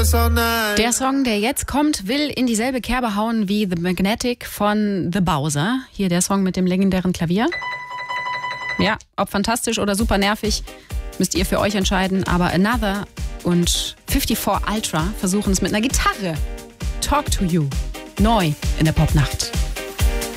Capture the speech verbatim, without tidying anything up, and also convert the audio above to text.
this all night. Der Song, der jetzt kommt, will in dieselbe Kerbe hauen wie The Magnetic von The Bowser. Hier der Song mit dem legendären Klavier. Ja, ob fantastisch oder super nervig, müsst ihr für euch entscheiden. Aber Another und fifty-four Ultra versuchen es mit einer Gitarre. Talk to You. Neu in der Popnacht.